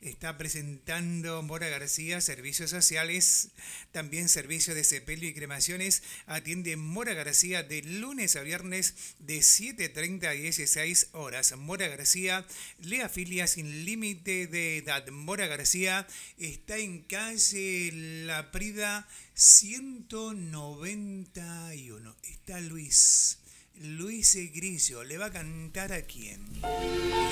está presentando Mora García, servicios sociales, también servicio de sepelio y cremaciones. Atiende Mora García de lunes a viernes de 7:30 a 16 horas. Mora García le afilia sin límite de edad. Mora García está en calle La Prida 191. Está Luis Grillo. ¿Le va a cantar a quién?